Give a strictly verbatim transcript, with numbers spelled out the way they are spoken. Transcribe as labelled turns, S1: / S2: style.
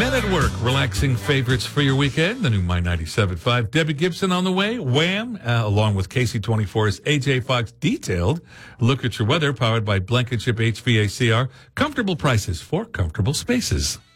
S1: Men at Work, relaxing favorites for your weekend. The new My ninety-seven point five. Debbie Gibson on the way. Wham! Uh, along with K C twenty-four's A J Fox. Detailed look at your weather, powered by Blankenship H V A C R. Comfortable prices for comfortable spaces.